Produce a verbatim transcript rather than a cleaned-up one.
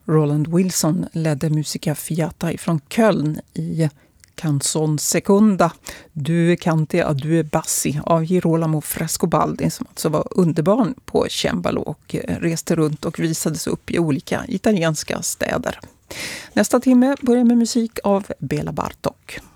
Roland Wilson ledde Musica Fiata ifrån Köln i Canzon Seconda, Du cante a due bassi av Girolamo Frescobaldi, som alltså var underbarn på cembalo och reste runt och visades upp i olika italienska städer. Nästa timme börjar med musik av Bela Bartok.